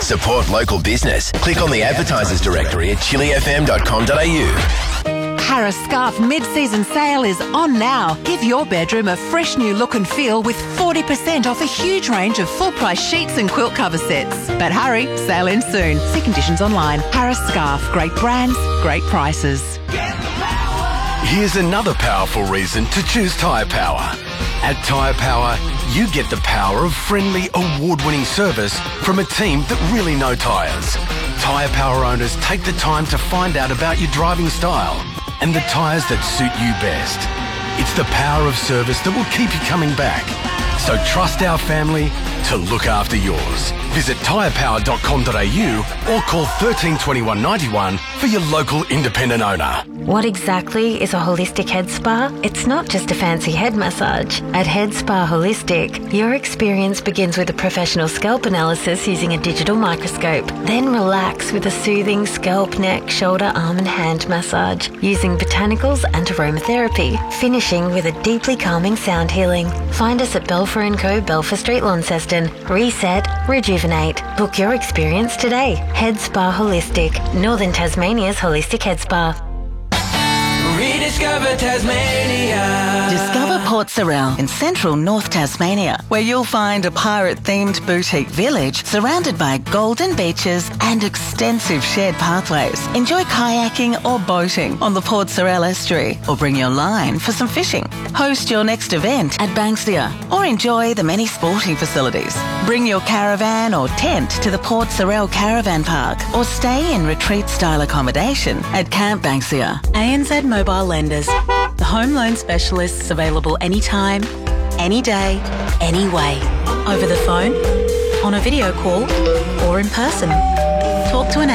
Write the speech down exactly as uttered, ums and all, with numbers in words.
Support local business. Click on the advertisers directory at chili f m dot com dot a u. Harris Scarf mid-season sale is on now. Give your bedroom a fresh new look and feel with forty percent off a huge range of full-price sheets and quilt cover sets. But hurry, sale ends soon. See conditions online. Harris Scarf. Great brands, great prices. Here's another powerful reason to choose Tyre Power. At Tyre Power, you get the power of friendly, award-winning service from a team that really know tyres. Tyre Power owners take the time to find out about your driving style and the tyres that suit you best. It's the power of service that will keep you coming back. So trust our family to look after yours. Visit tyre power dot com dot a u or call thirteen twenty-one ninety-one for your local independent owner. What exactly is a holistic head spa? It's not just a fancy head massage. At Head Spa Holistic, your experience begins with a professional scalp analysis using a digital microscope. Then relax with a soothing scalp, neck, shoulder, arm and hand massage using botanicals and aromatherapy, finishing with a deeply calming sound healing. Find us at Belfer and Co, Belfer Street, Launceston. Reset, rejuvenate. Book your experience today. Head Spa Holistic, Northern Tasmania's holistic head spa. Rediscover Tasmania. Discover Port Sorell in central North Tasmania, where you'll find a pirate-themed boutique village surrounded by golden beaches and extensive shared pathways. Enjoy kayaking or boating on the Port Sorell estuary, or bring your line for some fishing. Host your next event at Banksia, or enjoy the many sporting facilities. Bring your caravan or tent to the Port Sorell Caravan Park, or stay in retreat-style accommodation at Camp Banksia. A N Z Mobile Lenders. The home loan specialists available anytime, any day, any way. Over the phone, on a video call, or in person. Talk to an